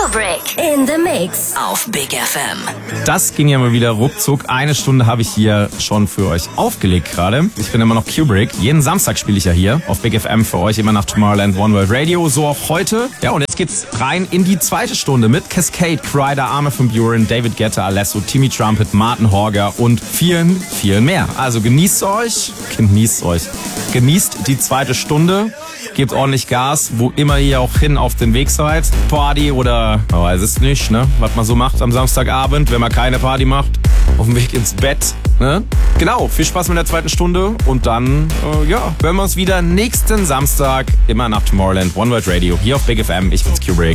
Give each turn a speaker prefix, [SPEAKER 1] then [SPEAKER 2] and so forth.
[SPEAKER 1] Kubrick in the Mix auf Big FM.
[SPEAKER 2] Das ging ja mal wieder ruckzuck. Eine Stunde habe ich hier schon für euch aufgelegt gerade. Ich bin immer noch Kubrick. Jeden Samstag spiele ich ja hier auf Big FM für euch, immer nach Tomorrowland One World Radio. So auch heute. Ja, und jetzt geht's rein in die zweite Stunde mit Cascade, Kryder, Armin van Buuren, David Guetta, Alesso, Timmy Trumpet, Martin Horger und vielen, vielen mehr. Also genießt die zweite Stunde. Gebt ordentlich Gas, wo immer ihr auch hin auf den Weg seid. Party oder, man weiß es nicht, ne? Was man so macht am Samstagabend, wenn man keine Party macht. Auf dem Weg ins Bett, ne? Genau, viel Spaß mit der zweiten Stunde. Und dann, hören wir uns wieder nächsten Samstag. Immer nach Tomorrowland One World Radio. Hier auf Big FM. Ich bin's Kubrick.